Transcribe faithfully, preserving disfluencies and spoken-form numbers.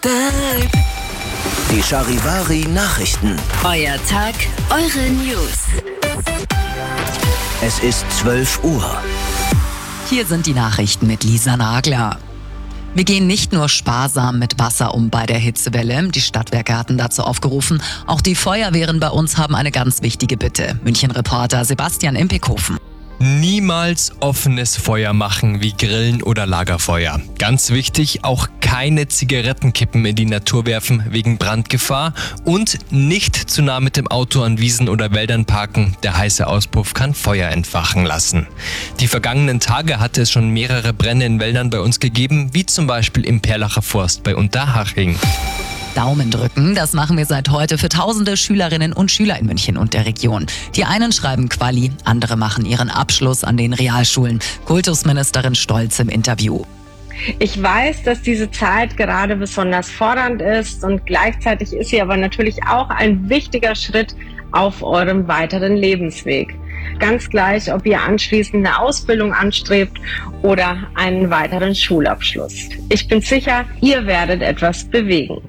Die Charivari Nachrichten. Euer Tag, eure News. Es ist zwölf Uhr. Hier sind die Nachrichten mit Lisa Nagler. Wir gehen nicht nur sparsam mit Wasser um bei der Hitzewelle. Die Stadtwerke hatten dazu aufgerufen. Auch die Feuerwehren bei uns haben eine ganz wichtige Bitte. München-Reporter Sebastian Impekhofen. Niemals offenes Feuer machen wie Grillen oder Lagerfeuer. Ganz wichtig, auch keine Zigarettenkippen in die Natur werfen wegen Brandgefahr und nicht zu nah mit dem Auto an Wiesen oder Wäldern parken. Der heiße Auspuff kann Feuer entfachen lassen. Die vergangenen Tage hatte es schon mehrere Brände in Wäldern bei uns gegeben, wie zum Beispiel im Perlacher Forst bei Unterhaching. Daumen drücken, das machen wir seit heute für tausende Schülerinnen und Schüler in München und der Region. Die einen schreiben Quali, andere machen ihren Abschluss an den Realschulen. Kultusministerin Stolz im Interview. Ich weiß, dass diese Zeit gerade besonders fordernd ist und gleichzeitig ist sie aber natürlich auch ein wichtiger Schritt auf eurem weiteren Lebensweg. Ganz gleich, ob ihr anschließend eine Ausbildung anstrebt oder einen weiteren Schulabschluss. Ich bin sicher, ihr werdet etwas bewegen.